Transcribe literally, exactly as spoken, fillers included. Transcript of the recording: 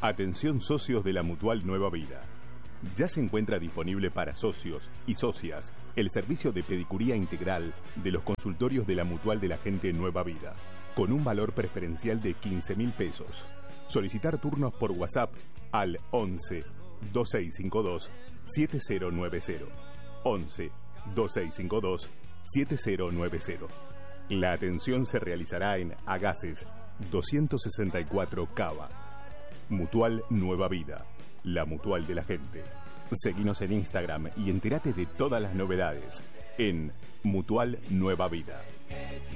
Atención socios de la Mutual Nueva Vida. Ya se encuentra disponible para socios y socias el servicio de pedicuría integral de los consultorios de la Mutual de la Gente Nueva Vida, con un valor preferencial de quince mil pesos. Solicitar turnos por WhatsApp al once, dos seis cinco dos, siete cero nueve cero. once, dos seis cinco dos, siete cero nueve cero. La atención se realizará en Agaces doscientos sesenta y cuatro Cava. Mutual Nueva Vida, la Mutual de la Gente. Seguinos en Instagram y entérate de todas las novedades en Mutual Nueva Vida.